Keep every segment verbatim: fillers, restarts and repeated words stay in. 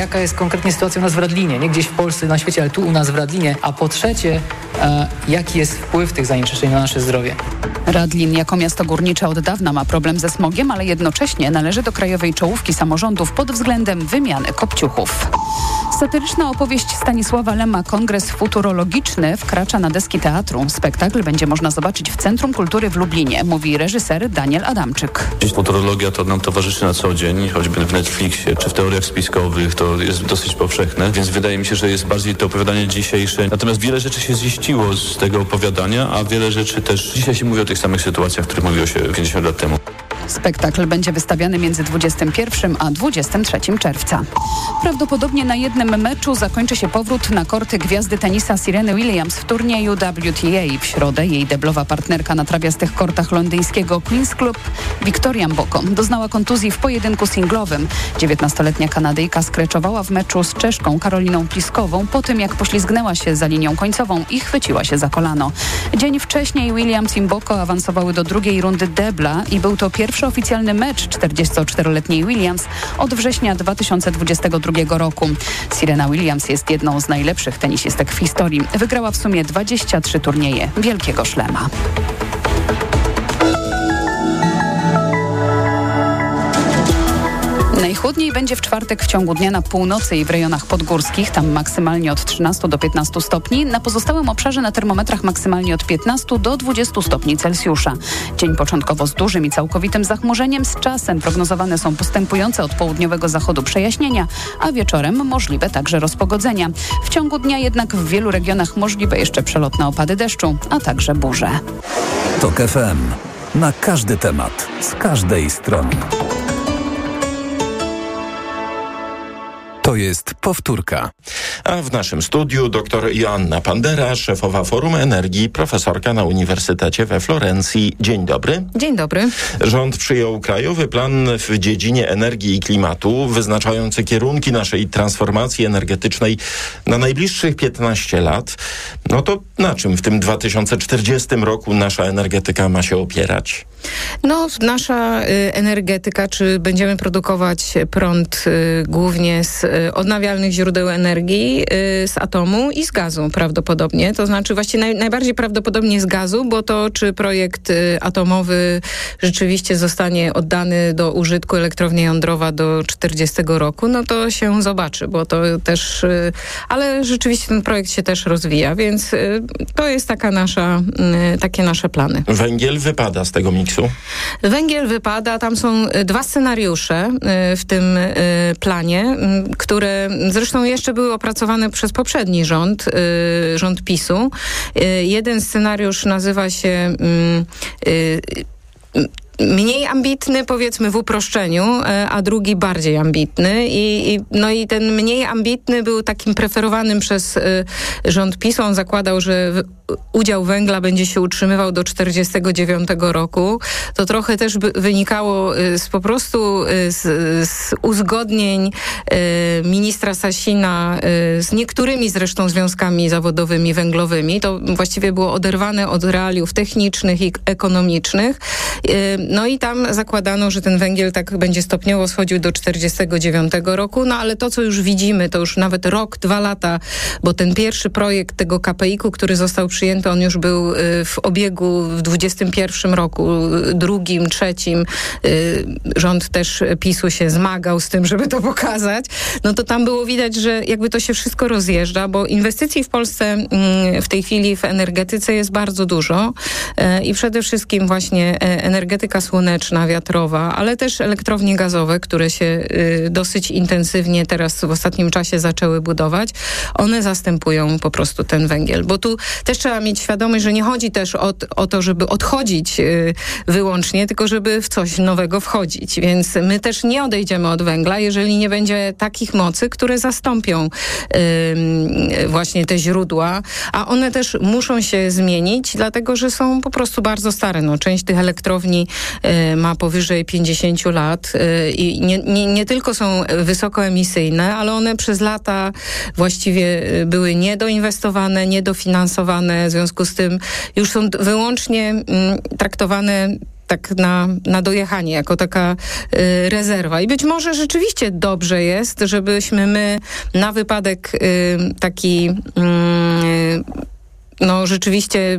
Jaka jest konkretnie sytuacja u nas w Radlinie, nie gdzieś w Polsce, na świecie, ale tu u nas w Radlinie. A po trzecie, e, jaki jest wpływ tych zanieczyszczeń na nasze zdrowie? Radlin jako miasto górnicze od dawna ma problem ze smogiem, ale jednocześnie należy do krajowej czołówki samorządów pod względem wymiany kopciuchów. Satyryczna opowieść Stanisława Lema Kongres futurologiczny wkracza na deski teatru. Spektakl będzie można zobaczyć w Centrum Kultury w Lublinie, mówi reżyser Daniel Adamczyk. Futurologia to nam towarzyszy na co dzień, choćby w Netflixie czy w teoriach spiskowych, to jest dosyć powszechne, więc wydaje mi się, że jest bardziej to opowiadanie dzisiejsze. Natomiast wiele rzeczy się ziściło z tego opowiadania, a wiele rzeczy też dzisiaj się mówi o tych samych sytuacjach, o których mówiło się pięćdziesiąt lat temu. Spektakl będzie wystawiany między dwudziestym pierwszym a dwudziestym trzecim czerwca. Prawdopodobnie na jednym meczu zakończy się powrót na korty gwiazdy tenisa Sereny Williams w turnieju W T A. W środę jej deblowa partnerka na trawiastych kortach londyńskiego Queen's Club Victoria Mboko doznała kontuzji w pojedynku singlowym. dziewiętnastoletnia Kanadyjka skreczowała w meczu z Czeszką Karoliną Pliskową po tym, jak poślizgnęła się za linią końcową i chwyciła się za kolano. Dzień wcześniej Williams i Mboko awansowały do drugiej rundy debla i był to pierwszy oficjalny mecz czterdziestoczteroletniej Williams od września dwa tysiące dwudziestego drugiego roku. Serena Williams jest jedną z najlepszych tenisistek w historii. Wygrała w sumie dwadzieścia trzy turnieje Wielkiego Szlema. Najchłodniej będzie w czwartek w ciągu dnia na północy i w rejonach podgórskich, tam maksymalnie od trzynastu do piętnastu stopni. Na pozostałym obszarze na termometrach maksymalnie od piętnastu do dwudziestu stopni Celsjusza. Dzień początkowo z dużym i całkowitym zachmurzeniem, z czasem prognozowane są postępujące od południowego zachodu przejaśnienia, a wieczorem możliwe także rozpogodzenia. W ciągu dnia jednak w wielu regionach możliwe jeszcze przelotne opady deszczu, a także burze. TOK F M. Na każdy temat, z każdej strony. To jest powtórka. A w naszym studiu dr Joanna Pandera, szefowa Forum Energii, profesorka na Uniwersytecie we Florencji. Dzień dobry. Dzień dobry. Rząd przyjął krajowy plan w dziedzinie energii i klimatu, wyznaczający kierunki naszej transformacji energetycznej na najbliższych piętnaście lat. No to na czym w tym dwa tysiące czterdziestym roku nasza energetyka ma się opierać? No, nasza y, energetyka, czy będziemy produkować prąd y, głównie z y, odnawialnych źródeł energii, y, z atomu i z gazu prawdopodobnie. To znaczy właściwie naj, najbardziej prawdopodobnie z gazu, bo to czy projekt y, atomowy rzeczywiście zostanie oddany do użytku, elektrownia jądrowa do czterdziestego roku, no to się zobaczy, bo to też, y, ale rzeczywiście ten projekt się też rozwija, więc y, to jest taka nasza, y, takie nasze plany. Węgiel wypada z tego miksu? Węgiel wypada, tam są dwa scenariusze w tym planie, które zresztą jeszcze były opracowane przez poprzedni rząd, rząd PiSu. Jeden scenariusz nazywa się mniej ambitny, powiedzmy w uproszczeniu, a drugi bardziej ambitny. I, i, no i ten mniej ambitny był takim preferowanym przez y, rząd PiS-u. On zakładał, że w, udział węgla będzie się utrzymywał do czterdziestego dziewiątego roku. To trochę też by, wynikało y, z po prostu y, z, z uzgodnień y, ministra Sasina y, z niektórymi zresztą związkami zawodowymi węglowymi. To właściwie było oderwane od realiów technicznych i ekonomicznych. Y, No i tam zakładano, że ten węgiel tak będzie stopniowo schodził do czterdziestego dziewiątego roku, no ale to, co już widzimy, to już nawet rok, dwa lata, bo ten pierwszy projekt tego K P I k u, który został przyjęty, on już był w obiegu w dwudziestym pierwszym roku, drugim, trzecim. Rząd też PiS-u się zmagał z tym, żeby to pokazać. No to tam było widać, że jakby to się wszystko rozjeżdża, bo inwestycji w Polsce w tej chwili w energetyce jest bardzo dużo i przede wszystkim właśnie energetyka słoneczna, wiatrowa, ale też elektrownie gazowe, które się y, dosyć intensywnie teraz w ostatnim czasie zaczęły budować. One zastępują po prostu ten węgiel, bo tu też trzeba mieć świadomość, że nie chodzi też o, o to, żeby odchodzić y, wyłącznie, tylko żeby w coś nowego wchodzić, więc my też nie odejdziemy od węgla, jeżeli nie będzie takich mocy, które zastąpią y, właśnie te źródła, a one też muszą się zmienić, dlatego, że są po prostu bardzo stare. No, część tych elektrowni ma powyżej pięćdziesięciu lat i nie, nie, nie tylko są wysokoemisyjne, ale one przez lata właściwie były niedoinwestowane, niedofinansowane, w związku z tym już są wyłącznie traktowane tak na, na dojechanie, jako taka y, rezerwa. I być może rzeczywiście dobrze jest, żebyśmy my na wypadek y, taki y, no rzeczywiście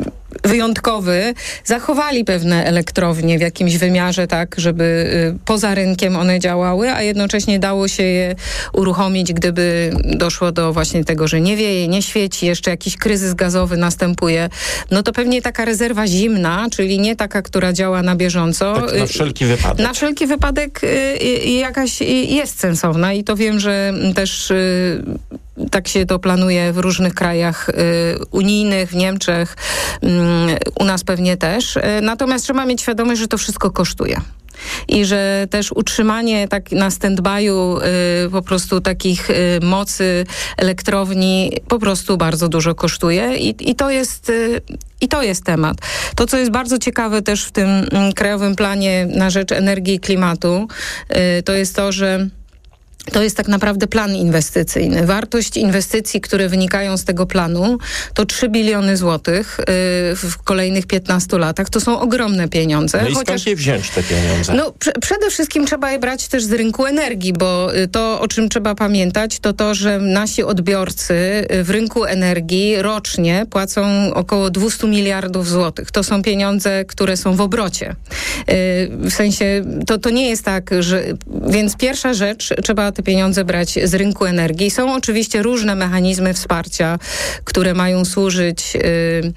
wyjątkowy, zachowali pewne elektrownie w jakimś wymiarze, tak, żeby y, poza rynkiem one działały, a jednocześnie dało się je uruchomić, gdyby doszło do właśnie tego, że nie wieje, nie świeci, jeszcze jakiś kryzys gazowy następuje. No to pewnie taka rezerwa zimna, czyli nie taka, która działa na bieżąco. Tak, na wszelki wypadek. Na wszelki wypadek y, y, jakaś y, jest sensowna i to wiem, że też y, tak się to planuje w różnych krajach y, unijnych, w Niemczech, y, u nas pewnie też. Y, natomiast trzeba mieć świadomość, że to wszystko kosztuje. I że też utrzymanie tak na stand-by'u y, po prostu takich y, mocy elektrowni po prostu bardzo dużo kosztuje i, i to jest... Y, I to jest temat. To, co jest bardzo ciekawe też w tym y, Krajowym Planie na rzecz Energii i Klimatu, y, to jest to, że to jest tak naprawdę plan inwestycyjny. Wartość inwestycji, które wynikają z tego planu, to trzy biliony złotych y, w kolejnych piętnastu latach. To są ogromne pieniądze. No i skąd je wziąć te pieniądze? No pr- przede wszystkim trzeba je brać też z rynku energii, bo to, o czym trzeba pamiętać, to to, że nasi odbiorcy w rynku energii rocznie płacą około dwieście miliardów złotych. To są pieniądze, które są w obrocie. Y, w sensie, to, to nie jest tak, że... Więc pierwsza rzecz, trzeba te pieniądze brać z rynku energii. Są oczywiście różne mechanizmy wsparcia, które mają służyć y,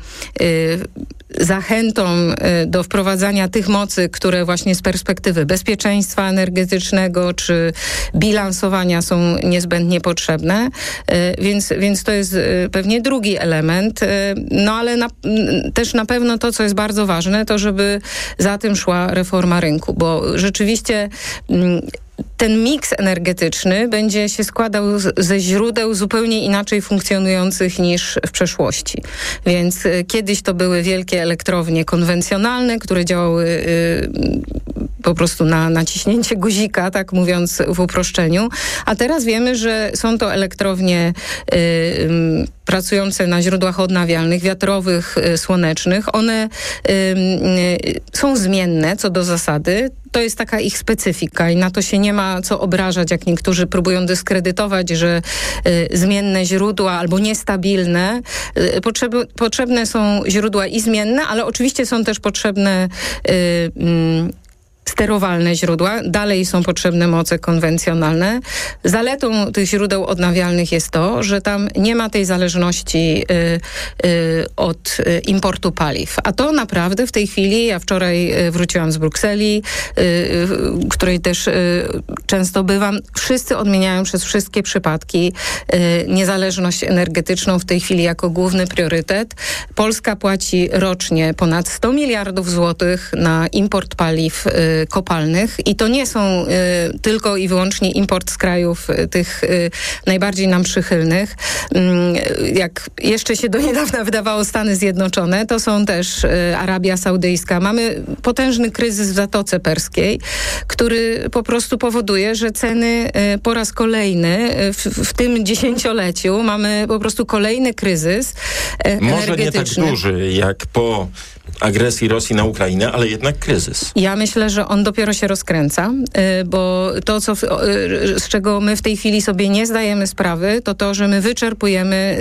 y, zachętom y, do wprowadzania tych mocy, które właśnie z perspektywy bezpieczeństwa energetycznego czy bilansowania są niezbędnie potrzebne. Y, więc, więc to jest y, pewnie drugi element. Y, no ale na, y, też na pewno to, co jest bardzo ważne, to żeby za tym szła reforma rynku, bo rzeczywiście y, ten miks energetyczny będzie się składał z, ze źródeł zupełnie inaczej funkcjonujących niż w przeszłości. Więc y, kiedyś to były wielkie elektrownie konwencjonalne, które działały y, po prostu na naciśnięcie guzika, tak mówiąc w uproszczeniu. A teraz wiemy, że są to elektrownie y, y, pracujące na źródłach odnawialnych, wiatrowych, y, słonecznych. One y, y, są zmienne co do zasady. To jest taka ich specyfika i na to się nie ma co obrażać, jak niektórzy próbują dyskredytować, że y, zmienne źródła albo niestabilne. Y, potrzeb, potrzebne są źródła i zmienne, ale oczywiście są też potrzebne y, y, sterowalne źródła. Dalej są potrzebne moce konwencjonalne. Zaletą tych źródeł odnawialnych jest to, że tam nie ma tej zależności y, y, od y, importu paliw. A to naprawdę w tej chwili, ja wczoraj y, wróciłam z Brukseli, y, y, której też y, często bywam, wszyscy odmieniają przez wszystkie przypadki y, niezależność energetyczną w tej chwili jako główny priorytet. Polska płaci rocznie ponad sto miliardów złotych na import paliw y, kopalnych i to nie są y, tylko i wyłącznie import z krajów y, tych y, najbardziej nam przychylnych. Y, jak jeszcze się do niedawna wydawało Stany Zjednoczone, to są też y, Arabia Saudyjska. Mamy potężny kryzys w Zatoce Perskiej, który po prostu powoduje, że ceny y, po raz kolejny y, w, w tym dziesięcioleciu mamy po prostu kolejny kryzys y, Może energetyczny. nie tak duży jak po agresji Rosji na Ukrainę, ale jednak kryzys. Ja myślę, że on dopiero się rozkręca, bo to, co, z czego my w tej chwili sobie nie zdajemy sprawy, to to, że my wyczerpujemy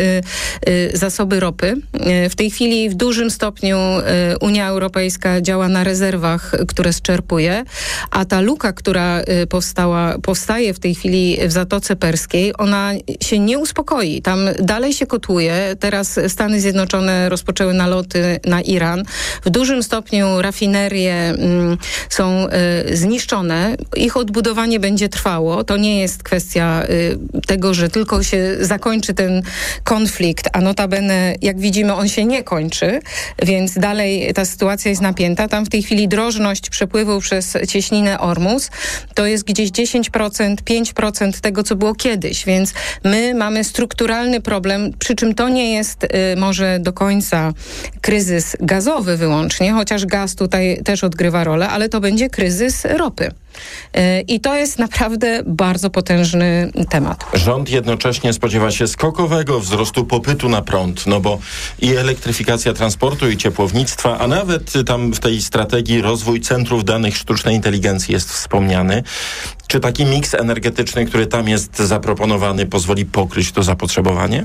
zasoby ropy. W tej chwili w dużym stopniu Unia Europejska działa na rezerwach, które zczerpuje, a ta luka, która powstała, powstaje w tej chwili w Zatoce Perskiej, ona się nie uspokoi. Tam dalej się kotłuje. Teraz Stany Zjednoczone rozpoczęły naloty na Iran. W dużym stopniu rafinerie mm, są y, zniszczone. Ich odbudowanie będzie trwało. To nie jest kwestia y, tego, że tylko się zakończy ten konflikt, a notabene, jak widzimy, on się nie kończy, więc dalej ta sytuacja jest napięta. Tam w tej chwili drożność przepływu przez cieśninę Ormus to jest gdzieś dziesięć procent, pięć procent tego, co było kiedyś, więc my mamy strukturalny problem, przy czym to nie jest y, może do końca kryzys gazowy wyłącznie, chociaż gaz tutaj też odgrywa rolę, ale to będzie będzie kryzys ropy. I to jest naprawdę bardzo potężny temat. Rząd jednocześnie spodziewa się skokowego wzrostu popytu na prąd, no bo i elektryfikacja transportu, i ciepłownictwa, a nawet tam w tej strategii rozwój centrów danych sztucznej inteligencji jest wspomniany. Czy taki miks energetyczny, który tam jest zaproponowany, pozwoli pokryć to zapotrzebowanie?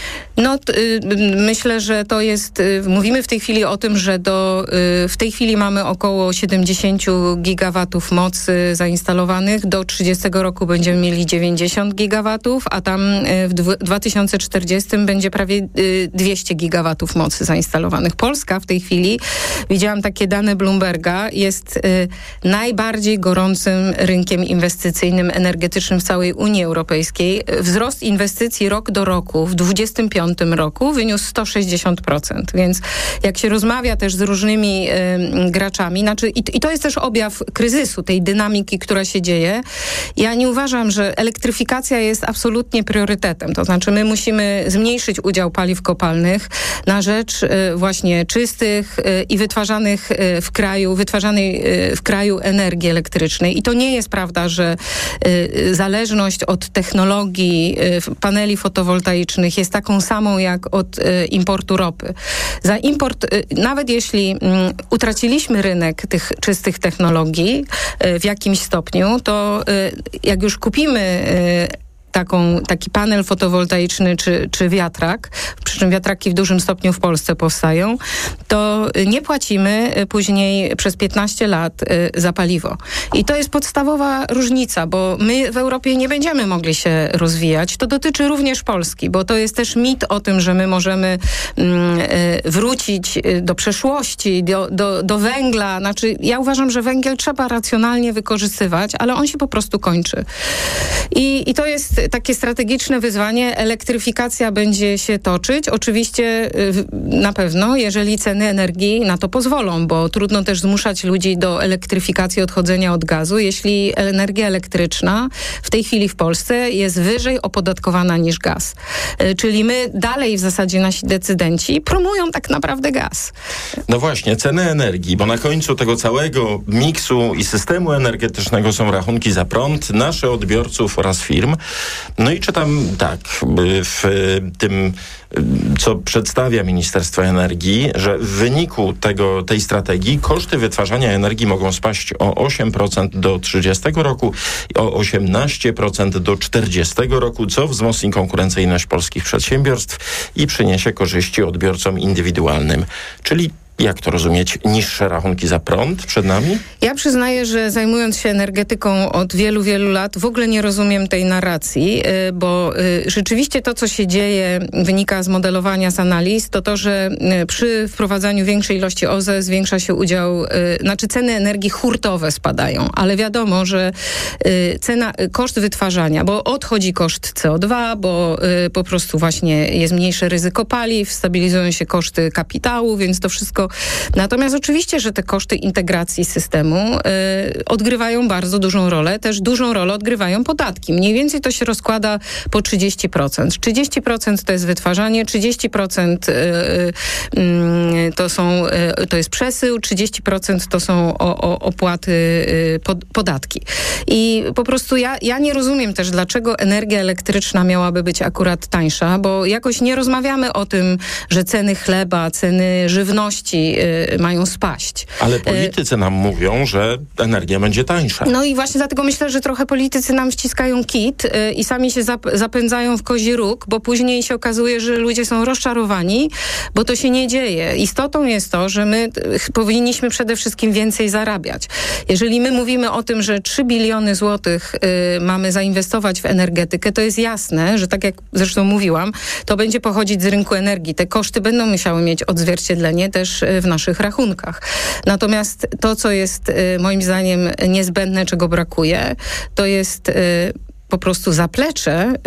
No, t, y, myślę, że to jest, y, mówimy w tej chwili o tym, że do, y, w tej chwili mamy około siedemdziesiąt gigawatów mocy zainstalowanych, do trzydziestego roku będziemy mieli dziewięćdziesiąt gigawatów, a tam y, w dwa tysiące czterdziestym będzie prawie y, dwieście gigawatów mocy zainstalowanych. Polska w tej chwili, widziałam takie dane Bloomberga, jest y, najbardziej gorącym rynkiem inwestycyjnym, energetycznym w całej Unii Europejskiej. Wzrost inwestycji rok do roku w dwudziestym piątym roku wyniósł sto sześćdziesiąt procent, więc jak się rozmawia też z różnymi y, graczami, znaczy i, i to jest też objaw kryzysu, tej dynamiki, która się dzieje. Ja nie uważam, że elektryfikacja jest absolutnie priorytetem, to znaczy my musimy zmniejszyć udział paliw kopalnych na rzecz y, właśnie czystych y, i wytwarzanych y, w kraju, wytwarzanej y, w kraju energii elektrycznej. I to nie jest prawda, że y, zależność od technologii y, paneli fotowoltaicznych jest taką samą jak od y, importu ropy. Za import, y, nawet jeśli y, utraciliśmy rynek tych czystych technologii y, w jakimś stopniu, to y, jak już kupimy y, Taką, taki panel fotowoltaiczny czy, czy wiatrak, przy czym wiatraki w dużym stopniu w Polsce powstają, to nie płacimy później przez piętnaście lat za paliwo. I to jest podstawowa różnica, bo my w Europie nie będziemy mogli się rozwijać. To dotyczy również Polski, bo to jest też mit o tym, że my możemy mm, wrócić do przeszłości, do, do, do węgla. Znaczy, ja uważam, że węgiel trzeba racjonalnie wykorzystywać, ale on się po prostu kończy. I, i to jest takie strategiczne wyzwanie. Elektryfikacja będzie się toczyć. Oczywiście na pewno, jeżeli ceny energii na to pozwolą, bo trudno też zmuszać ludzi do elektryfikacji, odchodzenia od gazu, jeśli energia elektryczna w tej chwili w Polsce jest wyżej opodatkowana niż gaz. Czyli my dalej w zasadzie nasi decydenci promują tak naprawdę gaz. No właśnie, ceny energii, bo na końcu tego całego miksu i systemu energetycznego są rachunki za prąd, nasze odbiorców oraz firm. No i czytam tak, w tym, co przedstawia Ministerstwo Energii, że w wyniku tego, tej strategii koszty wytwarzania energii mogą spaść o osiem procent do trzydziestego roku i o osiemnaście procent do czterdziestego roku, co wzmocni konkurencyjność polskich przedsiębiorstw i przyniesie korzyści odbiorcom indywidualnym. Czyli jak to rozumieć? Niższe rachunki za prąd przed nami? Ja przyznaję, że zajmując się energetyką od wielu, wielu lat, w ogóle nie rozumiem tej narracji, bo rzeczywiście to, co się dzieje, wynika z modelowania, z analiz, to to, że przy wprowadzaniu większej ilości O Z E zwiększa się udział, znaczy ceny energii hurtowe spadają, ale wiadomo, że cena, koszt wytwarzania, bo odchodzi koszt C O dwa, bo po prostu właśnie jest mniejsze ryzyko paliw, stabilizują się koszty kapitału, więc to wszystko. Natomiast oczywiście, że te koszty integracji systemu y, odgrywają bardzo dużą rolę. Też dużą rolę odgrywają podatki. Mniej więcej to się rozkłada po trzydzieści procent. trzydzieści procent to jest wytwarzanie, trzydzieści procent y, y, to, są, y, to jest przesył, trzydzieści procent to są o, o, opłaty, y, pod, podatki. I po prostu ja, ja nie rozumiem też, dlaczego energia elektryczna miałaby być akurat tańsza, bo jakoś nie rozmawiamy o tym, że ceny chleba, ceny żywności mają spaść. Ale politycy nam mówią, że energia będzie tańsza. No i właśnie dlatego myślę, że trochę politycy nam wciskają kit i sami się zap- zapędzają w kozi róg, bo później się okazuje, że ludzie są rozczarowani, bo to się nie dzieje. Istotą jest to, że my powinniśmy przede wszystkim więcej zarabiać. Jeżeli my mówimy o tym, że trzy biliony złotych y, mamy zainwestować w energetykę, to jest jasne, że tak jak zresztą mówiłam, to będzie pochodzić z rynku energii. Te koszty będą musiały mieć odzwierciedlenie też w naszych rachunkach. Natomiast to, co jest y, moim zdaniem niezbędne, czego brakuje, to jest y, po prostu zaplecze, y,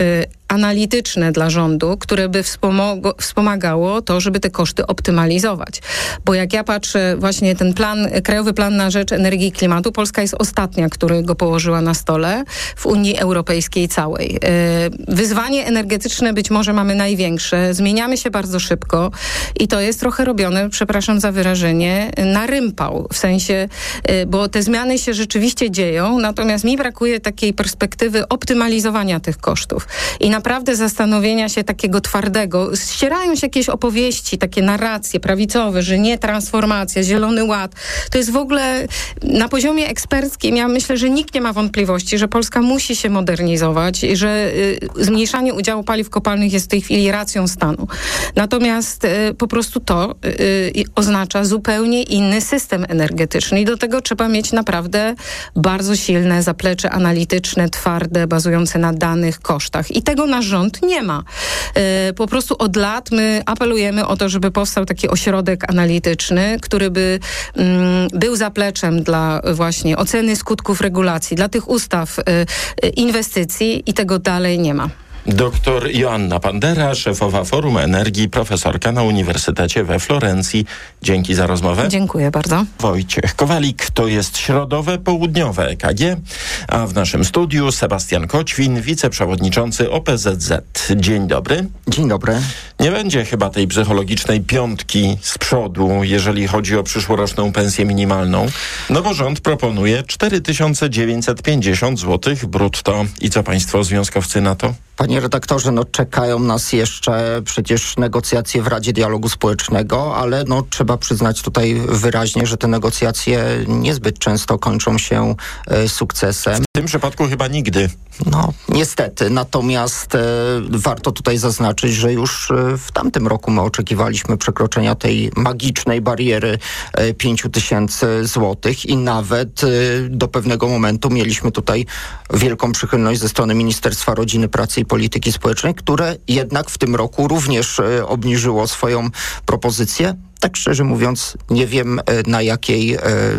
analityczne dla rządu, które by wspomogo, wspomagało to, żeby te koszty optymalizować. Bo jak ja patrzę właśnie ten plan, Krajowy Plan na rzecz Energii i Klimatu, Polska jest ostatnia, która go położyła na stole w Unii Europejskiej całej. Wyzwanie energetyczne być może mamy największe. Zmieniamy się bardzo szybko i to jest trochę robione, przepraszam za wyrażenie, na rympał. W sensie, bo te zmiany się rzeczywiście dzieją, natomiast mi brakuje takiej perspektywy optymalizowania tych kosztów i naprawdę zastanowienia się takiego twardego. Ścierają się jakieś opowieści, takie narracje prawicowe, że nie transformacja, Zielony Ład. To jest w ogóle na poziomie eksperckim, ja myślę, że nikt nie ma wątpliwości, że Polska musi się modernizować i że y, zmniejszanie udziału paliw kopalnych jest w tej chwili racją stanu. Natomiast y, po prostu to y, oznacza zupełnie inny system energetyczny i do tego trzeba mieć naprawdę bardzo silne zaplecze analityczne, twarde, bazujące na danych, kosztach. I tego nasz rząd nie ma. Y, po prostu od lat my apelujemy o to, żeby powstał taki ośrodek analityczny, który by mm, był zapleczem dla właśnie oceny skutków regulacji, dla tych ustaw, y, y, inwestycji i tego dalej nie ma. Doktor Joanna Pandera, szefowa Forum Energii, profesorka na Uniwersytecie we Florencji. Dzięki za rozmowę. Dziękuję bardzo. Wojciech Kowalik, to jest środowe, południowe E K G, a w naszym studiu Sebastian Koćwin, wiceprzewodniczący O P Z Z. Dzień dobry. Dzień dobry. Nie będzie chyba tej psychologicznej piątki z przodu, jeżeli chodzi o przyszłoroczną pensję minimalną, no bo rząd proponuje cztery tysiące dziewięćset pięćdziesiąt złotych brutto. I co państwo związkowcy na to? Panie redaktorze, no czekają nas jeszcze przecież negocjacje w Radzie Dialogu Społecznego, ale no trzeba przyznać tutaj wyraźnie, że te negocjacje niezbyt często kończą się e, sukcesem. W tym przypadku chyba nigdy. No niestety, natomiast e, warto tutaj zaznaczyć, że już e, w tamtym roku my oczekiwaliśmy przekroczenia tej magicznej bariery e, pięć tysięcy złotych i nawet e, do pewnego momentu mieliśmy tutaj wielką przychylność ze strony Ministerstwa Rodziny, Pracy i Polityki Społecznej, które jednak w tym roku również e, obniżyło swoją propozycję. Tak szczerze mówiąc, nie wiem na jakiej e,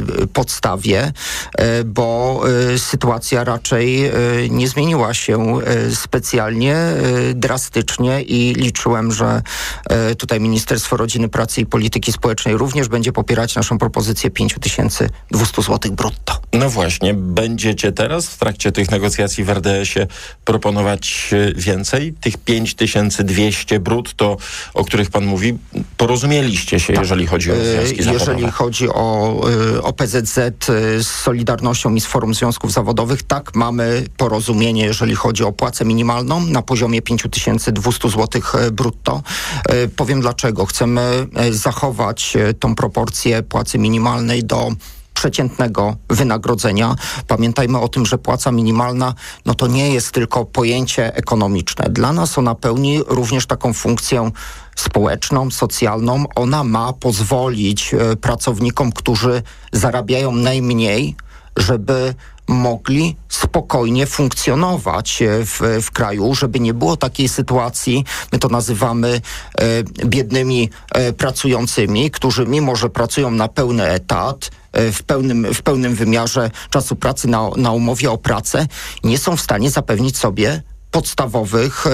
podstawie, e, bo e, sytuacja raczej e, nie zmieniła się e, specjalnie e, drastycznie i liczyłem, że e, tutaj Ministerstwo Rodziny, Pracy i Polityki Społecznej również będzie popierać naszą propozycję pięć tysięcy dwieście złotych brutto. No właśnie, będziecie teraz w trakcie tych negocjacji w R D S-ie proponować więcej? Tych pięć tysięcy dwieście brutto, o których pan mówi, porozumieliście się, tak, jeżeli chodzi o związki zawodowe? Jeżeli chodzi o O P Z Z z Solidarnością i z Forum Związków Zawodowych, tak, mamy porozumienie, jeżeli chodzi o płacę minimalną na poziomie pięć tysięcy dwieście złotych brutto. Powiem dlaczego. Chcemy zachować tą proporcję płacy minimalnej do przeciętnego wynagrodzenia. Pamiętajmy o tym, że płaca minimalna no to nie jest tylko pojęcie ekonomiczne. Dla nas ona pełni również taką funkcję społeczną, socjalną. Ona ma pozwolić e, pracownikom, którzy zarabiają najmniej, żeby mogli spokojnie funkcjonować w, w kraju, żeby nie było takiej sytuacji, my to nazywamy e, biednymi e, pracującymi, którzy mimo, że pracują na pełny etat, e, w pełnym, w pełnym wymiarze czasu pracy na, na umowie o pracę, nie są w stanie zapewnić sobie podstawowych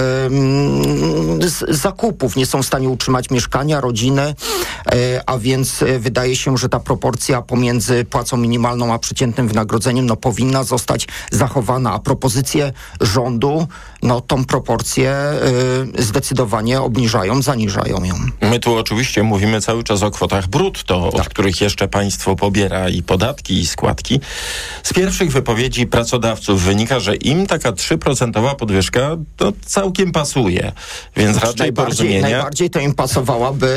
e, z, zakupów. Nie są w stanie utrzymać mieszkania, rodziny, e, a więc e, wydaje się, że ta proporcja pomiędzy płacą minimalną a przeciętnym wynagrodzeniem no, powinna zostać zachowana. A propozycje rządu no, tą proporcję e, zdecydowanie obniżają, zaniżają ją. My tu oczywiście mówimy cały czas o kwotach brutto, tak, od których jeszcze państwo pobiera i podatki, i składki. Z pierwszych wypowiedzi pracodawców wynika, że im taka trzy procentowa podwyżka to całkiem pasuje, więc raczej najbardziej, porozumienia... Najbardziej to im pasowałaby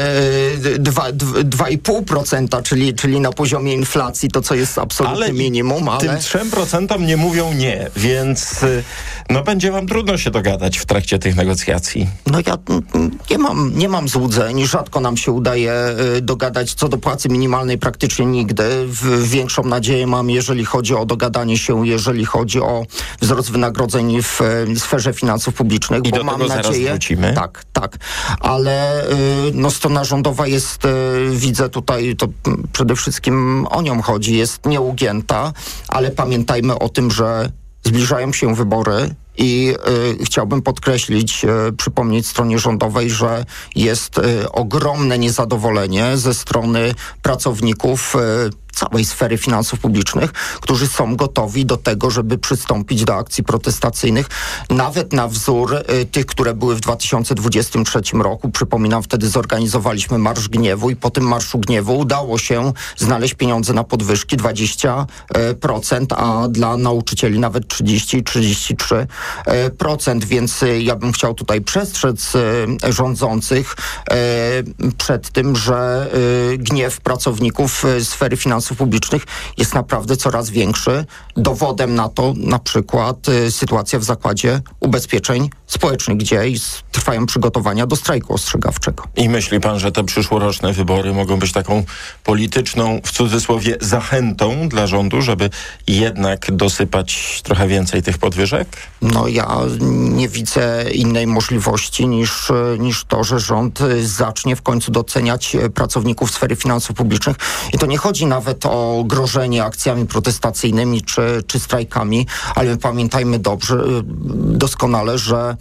dwa i pół procent, czyli, czyli na poziomie inflacji, to co jest absolutnym ale minimum, ale... tym trzem procentom nie mówią nie, więc no będzie wam trudno się dogadać w trakcie tych negocjacji. No ja nie mam, nie mam złudzeń, rzadko nam się udaje dogadać co do płacy minimalnej praktycznie nigdy. W, większą nadzieję mam, jeżeli chodzi o dogadanie się, jeżeli chodzi o wzrost wynagrodzeń w sferze finansów publicznych, I bo do mam tego nadzieję... zaraz wrócimy. Tak, tak. Ale y, no strona rządowa jest, y, widzę tutaj, to przede wszystkim o nią chodzi, jest nieugięta, ale pamiętajmy o tym, że zbliżają się wybory I y, chciałbym podkreślić, y, przypomnieć stronie rządowej, że jest y, ogromne niezadowolenie ze strony pracowników y, całej sfery finansów publicznych, którzy są gotowi do tego, żeby przystąpić do akcji protestacyjnych, nawet na wzór y, tych, które były w dwa tysiące dwudziestym trzecim roku. Przypominam, wtedy zorganizowaliśmy Marsz Gniewu i po tym Marszu Gniewu udało się znaleźć pieniądze na podwyżki dwadzieścia procent, a dla nauczycieli nawet trzydzieści trzydzieści trzy procent, więc y, ja bym chciał tutaj przestrzec y, rządzących y, przed tym, że y, gniew pracowników y, sfery finansów publicznych jest naprawdę coraz większy. Dowodem na to na przykład y, sytuacja w Zakładzie Ubezpieczeń Społecznych, gdzie is, trwają przygotowania do strajku ostrzegawczego. I myśli pan, że te przyszłoroczne wybory mogą być taką polityczną, w cudzysłowie, zachętą dla rządu, żeby jednak dosypać trochę więcej tych podwyżek? No ja nie widzę innej możliwości niż, niż to, że rząd zacznie w końcu doceniać pracowników sfery finansów publicznych. I to nie chodzi nawet o grożenie akcjami protestacyjnymi czy, czy strajkami, ale pamiętajmy dobrze, doskonale, że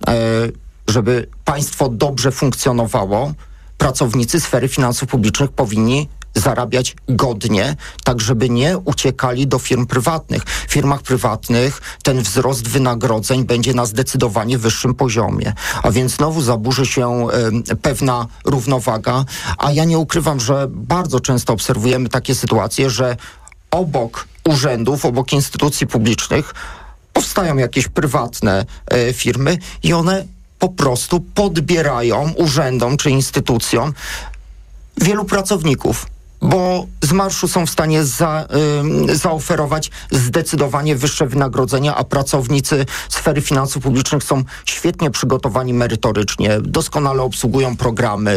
żeby państwo dobrze funkcjonowało, pracownicy sfery finansów publicznych powinni zarabiać godnie, tak żeby nie uciekali do firm prywatnych. W firmach prywatnych ten wzrost wynagrodzeń będzie na zdecydowanie wyższym poziomie. A więc znowu zaburzy się y, pewna równowaga, a ja nie ukrywam, że bardzo często obserwujemy takie sytuacje, że obok urzędów, obok instytucji publicznych powstają jakieś prywatne y, firmy i one po prostu podbierają urzędom czy instytucjom wielu pracowników, bo z marszu są w stanie za, y, zaoferować zdecydowanie wyższe wynagrodzenia, a pracownicy sfery finansów publicznych są świetnie przygotowani merytorycznie, doskonale obsługują programy,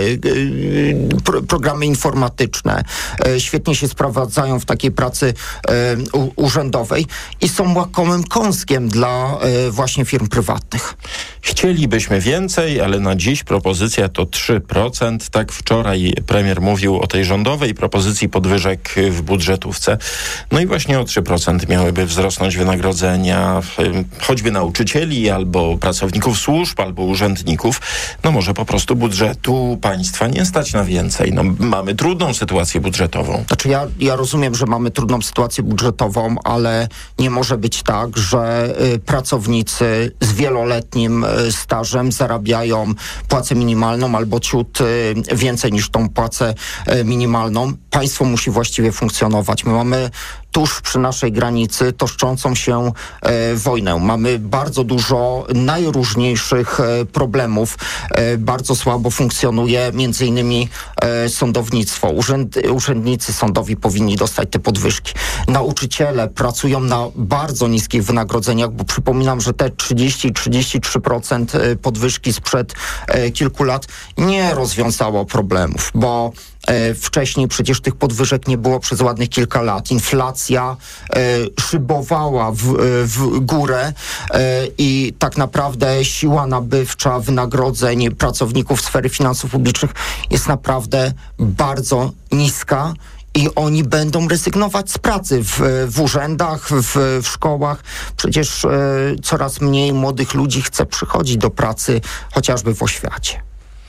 y, pro, programy informatyczne, y, świetnie się sprawdzają w takiej pracy y, u, urzędowej i są łakomym kąskiem dla y, właśnie firm prywatnych. Chcielibyśmy więcej, ale na dziś propozycja to trzy procent. Tak wczoraj premier mówił o tej rządowej propozycji podwyżek w budżetówce. No i właśnie o trzy procent miałyby wzrosnąć wynagrodzenia choćby nauczycieli, albo pracowników służb, albo urzędników. No może po prostu budżetu państwa nie stać na więcej. No mamy trudną sytuację budżetową. Znaczy ja, ja rozumiem, że mamy trudną sytuację budżetową, ale nie może być tak, że y, pracownicy z wieloletnim y, stażem zarabiają płacę minimalną albo ciut y, więcej niż tą płacę y, minimalną. Państwo musi właściwie funkcjonować. My mamy tuż przy naszej granicy toczącą się e, wojnę. Mamy bardzo dużo najróżniejszych e, problemów. E, bardzo słabo funkcjonuje między innymi e, sądownictwo. Urzęd, urzędnicy sądowi powinni dostać te podwyżki. Nauczyciele pracują na bardzo niskich wynagrodzeniach, bo przypominam, że te trzydzieści do trzydziestu trzech procent podwyżki sprzed e, kilku lat nie rozwiązało problemów, bo E, wcześniej przecież tych podwyżek nie było przez ładnych kilka lat. Inflacja e, szybowała w, w górę e, i tak naprawdę siła nabywcza wynagrodzeń pracowników sfery finansów publicznych jest naprawdę bardzo niska. I oni będą rezygnować z pracy w, w urzędach, w, w szkołach. Przecież e, coraz mniej młodych ludzi chce przychodzić do pracy, chociażby w oświacie.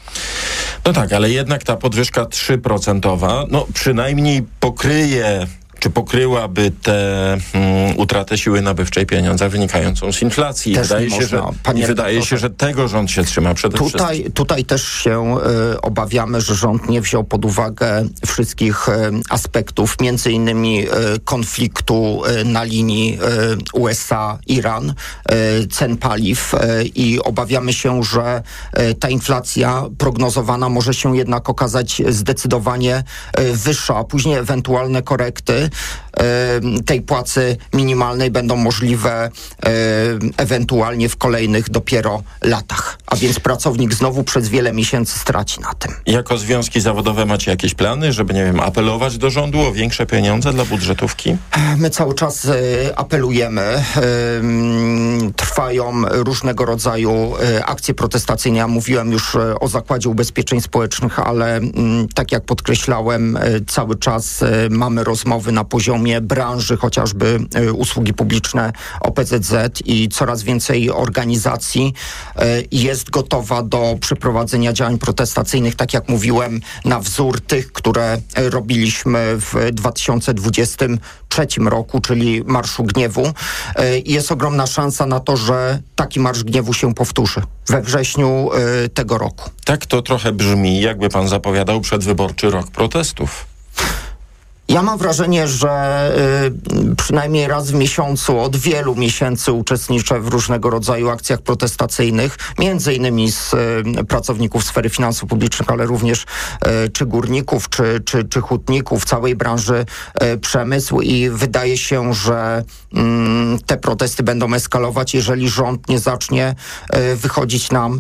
No tak, ale jednak ta podwyżka trzy procentowa, no przynajmniej pokryje, czy pokryłaby tę mm, utratę siły nabywczej pieniądza wynikającą z inflacji. Też wydaje się, można, że, panie i wydaje się, że tego rząd się trzyma przede tutaj, wszystkim. Tutaj też się y, obawiamy, że rząd nie wziął pod uwagę wszystkich y, aspektów, między innymi y, konfliktu y, na linii y, U S A-Iran, y, cen paliw y, i obawiamy się, że y, ta inflacja prognozowana może się jednak okazać zdecydowanie y, wyższa, a później ewentualne korekty tej płacy minimalnej będą możliwe ewentualnie w kolejnych dopiero latach. A więc pracownik znowu przez wiele miesięcy straci na tym. Jako związki zawodowe macie jakieś plany, żeby, nie wiem, apelować do rządu o większe pieniądze dla budżetówki? My cały czas y, apelujemy. Y, trwają różnego rodzaju y, akcje protestacyjne. Ja mówiłem już y, o Zakładzie Ubezpieczeń Społecznych, ale y, tak jak podkreślałem, y, cały czas y, mamy rozmowy na poziomie branży, chociażby y, usługi publiczne O P Z Z i coraz więcej organizacji y, jest gotowa do przeprowadzenia działań protestacyjnych, tak jak mówiłem, na wzór tych, które y, robiliśmy w dwa tysiące dwudziestym trzecim roku, czyli Marszu Gniewu. Y, jest ogromna szansa na to, że taki Marsz Gniewu się powtórzy we wrześniu y, tego roku. Tak to trochę brzmi, jakby pan zapowiadał przedwyborczy rok protestów. Ja mam wrażenie, że y, przynajmniej raz w miesiącu, od wielu miesięcy uczestniczę w różnego rodzaju akcjach protestacyjnych, między innymi z y, pracowników sfery finansów publicznych, ale również y, czy górników, czy, czy, czy hutników, całej branży y, przemysł i wydaje się, że y, te protesty będą eskalować, jeżeli rząd nie zacznie y, wychodzić nam